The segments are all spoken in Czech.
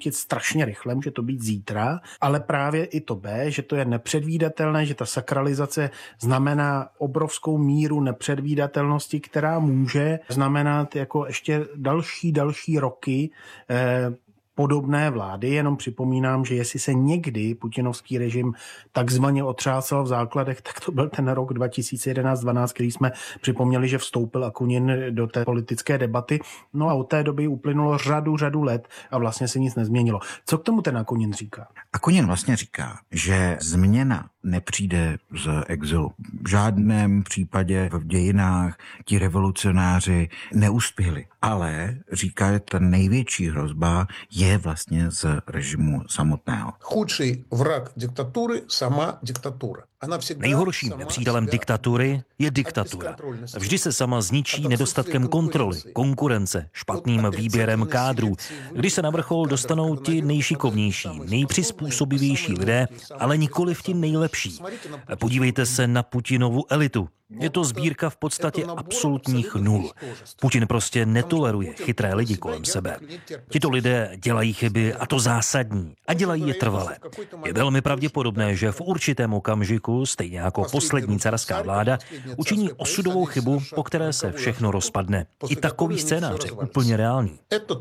strašně rychle, může to být zítra, ale právě i to B, že to je nepředvídatelné, že ta sakralizace znamená obrovskou míru nepředvídatelnosti, která může znamenat jako ještě další roky podobné vlády. Jenom připomínám, že jestli se někdy putinovský režim takzvaně otřásal v základech, tak to byl ten rok 2011-12, který jsme připomněli, že vstoupil Akunin do té politické debaty. No a od té doby uplynulo řadu let a vlastně se nic nezměnilo. Co k tomu ten Akunin říká? Akunin vlastně říká, že změna nepřijde z exilu. V žádném případě v dějinách ti revolucionáři neuspěli. Ale říká, že ta největší hrozba je vlastně z režimu samotného. Chudší vrah diktatury, sama diktatura. Nejhorším nepřítelem diktatury je diktatura. Vždy se sama zničí nedostatkem kontroly, konkurence, špatným výběrem kádrů, když se na vrchol dostanou ti nejšikovnější, nejpřizpůsobivější lidé, ale nikoliv ti nejlepší. Podívejte se na Putinovu elitu. Je to sbírka v podstatě absolutních nul. Putin prostě netoleruje chytré lidi kolem sebe. Tito lidé dělají chyby a to zásadní a dělají je trvale. Je velmi pravděpodobné, že v určitém okamžiku, stejně jako poslední carská vláda, učiní osudovou chybu, po které se všechno rozpadne. I takový scénář je úplně reálný.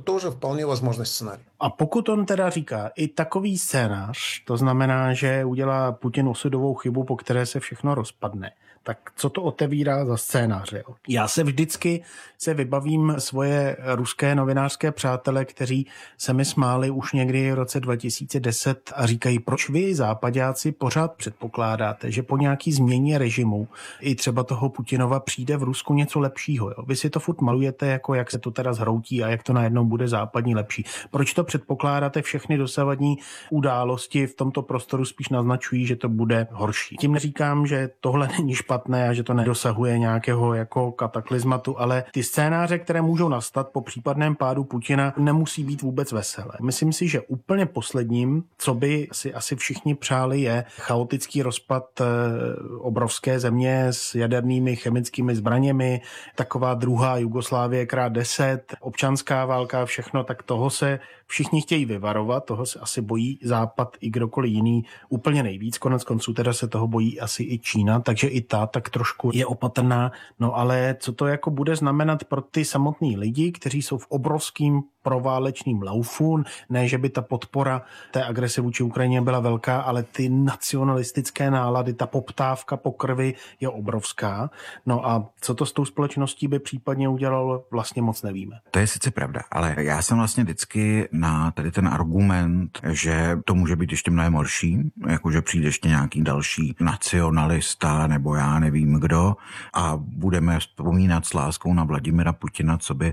A pokud on teda říká i takový scénář, to znamená, že udělá Putin osudovou chybu, po které se všechno rozpadne, tak co to otevírá za scénáře? Já se vždycky vybavím svoje ruské novinářské přátele, kteří se mi smáli už někdy v roce 2010 a říkají, proč vy západáci pořád předpokládáte, že po nějaký změně režimu i třeba toho Putinova přijde v Rusku něco lepšího. Jo? Vy si to furt malujete, jako jak se to teda zhroutí a jak to najednou bude západní lepší. Proč to předpokládáte? Všechny dosavadní události v tomto prostoru spíš naznačují, že to bude horší. Tím neříkám, že tohle není špatné a že to nedosahuje nějakého jako kataklizmatu, ale ty scénáře, které můžou nastat po případném pádu Putina, nemusí být vůbec veselé. Myslím si, že úplně posledním, co by si asi všichni přáli, je chaotický rozpad obrovské země s jadernými chemickými zbraněmi, taková druhá Jugoslávie krát 10, občanská válka, všechno, tak toho se všichni chtějí vyvarovat, toho se asi bojí Západ i kdokoliv jiný úplně nejvíc, konec konců teda se toho bojí asi i Čína, takže i ta tak trošku je opatrná, no ale co to jako bude znamenat pro ty samotný lidi, kteří jsou v obrovským proválečným laufu, ne, že by ta podpora té agrese vůči Ukrajině byla velká, ale ty nacionalistické nálady, ta poptávka po krvi je obrovská. No a co to s tou společností by případně udělalo, vlastně moc nevíme. To je sice pravda, ale já jsem vlastně vždycky na tady ten argument, že to může být ještě mnohem horší, jakože přijde ještě nějaký další nacionalista nebo já nevím kdo a budeme vzpomínat s láskou na Vladimira Putina, co by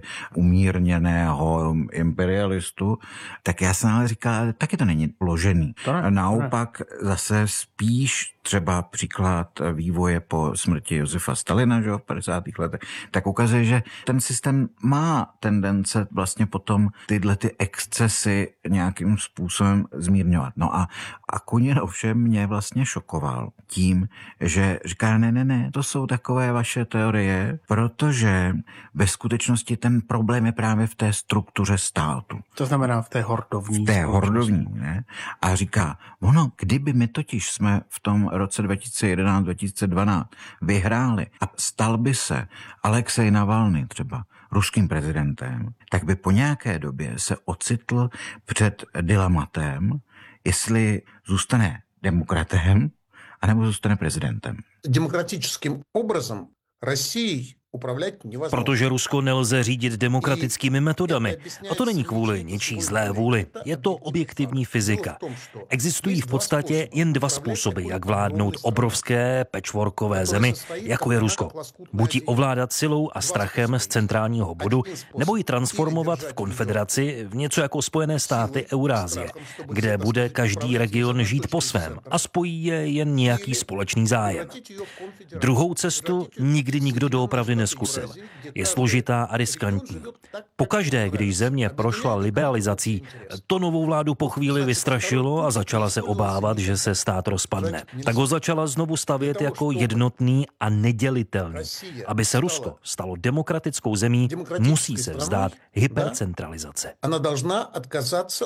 umírněného imperialistu, tak já jsem ale říkal, taky to není vložený. Naopak zase spíš třeba příklad vývoje po smrti Josefa Stalina, že v 50. letech, tak ukazuje, že ten systém má tendence vlastně potom tyhle ty excesy nějakým způsobem zmírňovat. No a Akunin ovšem mě vlastně šokoval tím, že říká, ne, to jsou takové vaše teorie, protože ve skutečnosti ten problém je právě v té struktuře státu. To znamená v té hordovní. V té hordovní, ne? A říká, kdyby my totiž jsme v tom roce 2011-2012 vyhráli a stal by se Alexej Navalny třeba ruským prezidentem, tak by po nějaké době se ocitl před dilematem, jestli zůstane demokratem, anebo zůstane prezidentem. Demokratickým obrazem Россией Protože Rusko nelze řídit demokratickými metodami. A to není kvůli něčí zlé vůli. Je to objektivní fyzika. Existují v podstatě jen dva způsoby, jak vládnout obrovské patchworkové zemi, jako je Rusko. Buď ji ovládat silou a strachem z centrálního bodu, nebo ji transformovat v konfederaci v něco jako Spojené státy Eurázie, kde bude každý region žít po svém a spojí je jen nějaký společný zájem. Druhou cestu nikdy nikdo doopravdy neskusil. Je složitá a riskantní. Pokaždé, když země prošla liberalizací, to novou vládu po chvíli vystrašilo a začala se obávat, že se stát rozpadne. Tak ho začala znovu stavět jako jednotný a nedělitelný. Aby se Rusko stalo demokratickou zemí, musí se vzdát hypercentralizace.